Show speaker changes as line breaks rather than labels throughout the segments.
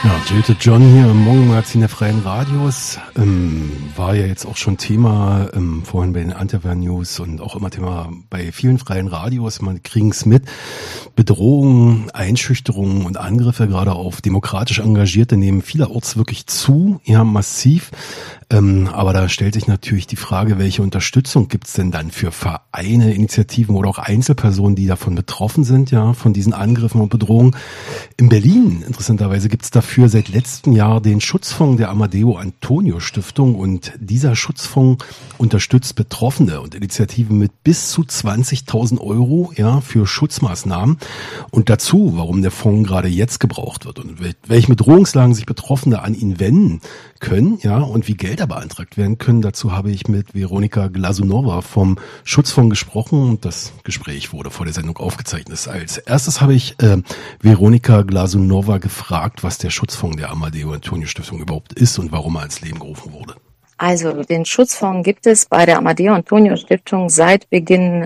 Ja, Jilted John hier im Morgenmagazin der Freien Radios, war ja jetzt auch schon Thema vorhin bei den Antwerpen News und auch immer Thema bei vielen freien Radios. Man kriegen es mit. Bedrohungen, Einschüchterungen und Angriffe gerade auf demokratisch Engagierte nehmen vielerorts wirklich zu, ja, massiv. Aber da stellt sich natürlich die Frage, welche Unterstützung gibt es denn dann für Vereine, Initiativen oder auch Einzelpersonen, die davon betroffen sind, ja, von diesen Angriffen und Bedrohungen. In Berlin, interessanterweise, gibt es dafür seit letztem Jahr den Schutzfonds der Amadeo Antonio Stiftung, und dieser Schutzfonds unterstützt Betroffene und Initiativen mit bis zu 20.000 Euro, ja, für Schutzmaßnahmen. Und dazu, warum der Fonds gerade jetzt gebraucht wird und welche Bedrohungslagen sich Betroffene an ihn wenden können, ja, und wie Gelder beantragt werden können. Dazu habe ich mit Veronika Glasunova vom Schutzfonds gesprochen und das Gespräch wurde vor der Sendung aufgezeichnet. Als erstes habe ich Veronika Glasunova gefragt, was der Schutzfonds der Amadeo Antonio Stiftung überhaupt ist und warum er ins Leben gerufen wurde.
Also den Schutzfonds gibt es bei der Amadeo Antonio Stiftung seit Beginn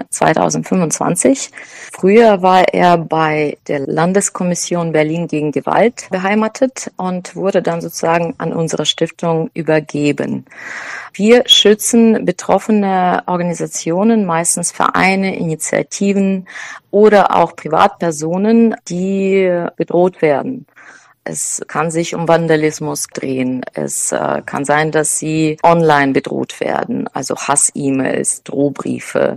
2025. Früher war er bei der Landeskommission Berlin gegen Gewalt beheimatet und wurde dann sozusagen an unsere Stiftung übergeben. Wir schützen betroffene Organisationen, meistens Vereine, Initiativen oder auch Privatpersonen, die bedroht werden. Es kann sich um Vandalismus drehen. Es kann sein, dass sie online bedroht werden, also Hass-E-Mails, Drohbriefe,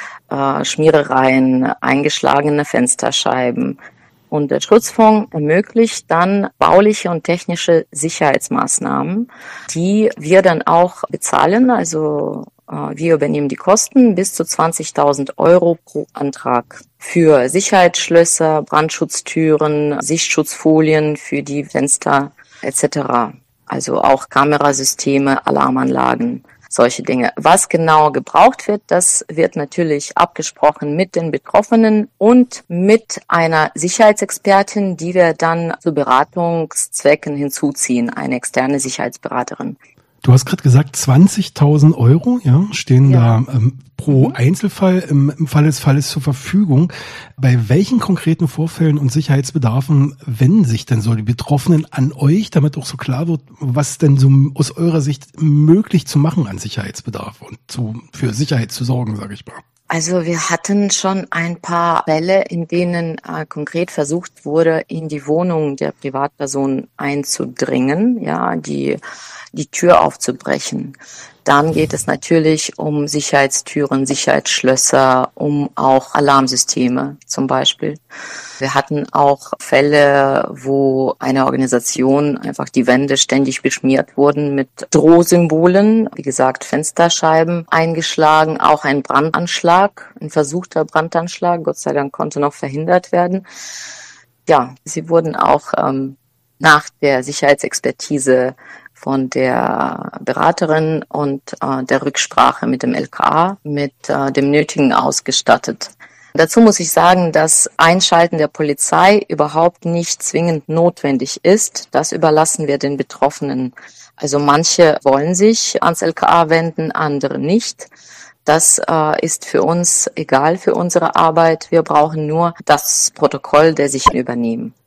Schmierereien, eingeschlagene Fensterscheiben. Und der Schutzfonds ermöglicht dann bauliche und technische Sicherheitsmaßnahmen, die wir dann auch bezahlen. Also wir übernehmen die Kosten bis zu 20.000 Euro pro Antrag für Sicherheitsschlösser, Brandschutztüren, Sichtschutzfolien für die Fenster etc. Also auch Kamerasysteme, Alarmanlagen, solche Dinge. Was genau gebraucht wird, das wird natürlich abgesprochen mit den Betroffenen und mit einer Sicherheitsexpertin, die wir dann zu Beratungszwecken hinzuziehen, eine externe Sicherheitsberaterin.
Du hast gerade gesagt, 20.000 Euro, ja, stehen da pro Einzelfall im Fall des Falles zur Verfügung. Bei welchen konkreten Vorfällen und Sicherheitsbedarfen wenden sich denn so die Betroffenen an euch, damit auch so klar wird, was denn so aus eurer Sicht möglich zu machen an Sicherheitsbedarf und für Sicherheit zu sorgen, sage ich mal?
Also wir hatten schon ein paar Fälle, in denen konkret versucht wurde, in die Wohnung der Privatperson einzudringen, ja, die Tür aufzubrechen. Dann geht es natürlich um Sicherheitstüren, Sicherheitsschlösser, um auch Alarmsysteme zum Beispiel. Wir hatten auch Fälle, wo eine Organisation einfach die Wände ständig beschmiert wurden mit Drohsymbolen. Wie gesagt, Fensterscheiben eingeschlagen, auch ein Brandanschlag, ein versuchter Brandanschlag. Gott sei Dank konnte noch verhindert werden. Ja, sie wurden auch nach der Sicherheitsexpertise von der Beraterin und der Rücksprache mit dem LKA mit dem Nötigen ausgestattet. Dazu muss ich sagen, dass Einschalten der Polizei überhaupt nicht zwingend notwendig ist. Das überlassen wir den Betroffenen. Also manche wollen sich ans LKA wenden, andere nicht. Das ist für uns egal für unsere Arbeit. Wir brauchen nur das Protokoll der Sicherheit übernehmen.